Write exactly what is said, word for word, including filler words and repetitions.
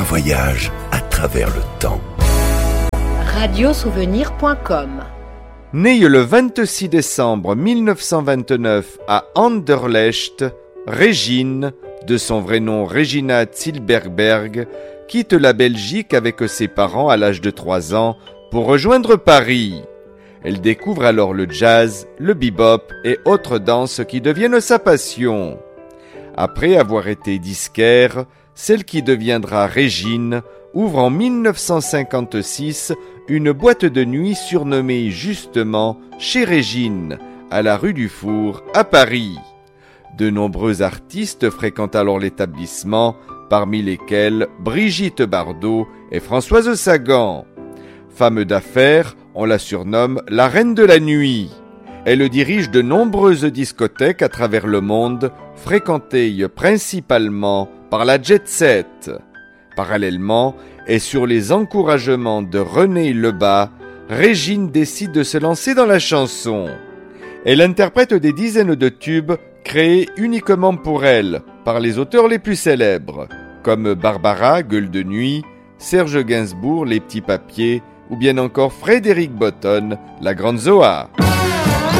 voyage à travers le temps. radiosouvenir point com. Née le vingt-six décembre mille neuf cent vingt-neuf à Anderlecht, Régine, de son vrai nom Regina Zilberberg, quitte la Belgique avec ses parents à l'âge de trois ans pour rejoindre Paris. Elle découvre alors le jazz, le bebop et autres danses qui deviennent sa passion. Après avoir été disquaire, celle qui deviendra Régine ouvre en mille neuf cent cinquante-six une boîte de nuit surnommée justement Chez Régine, à la rue du Four, à Paris. De nombreux artistes fréquentent alors l'établissement, parmi lesquels Brigitte Bardot et Françoise Sagan. Femme d'affaires, on la surnomme la Reine de la Nuit. Elle dirige de nombreuses discothèques à travers le monde, fréquentées principalement par la jet set. Parallèlement, et sur les encouragements de René Lebas, Régine décide de se lancer dans la chanson. Elle interprète des dizaines de tubes créés uniquement pour elle, par les auteurs les plus célèbres, comme Barbara, Gueule de Nuit, Serge Gainsbourg, Les Petits Papiers, ou bien encore Frédéric Botton, La Grande Zoa.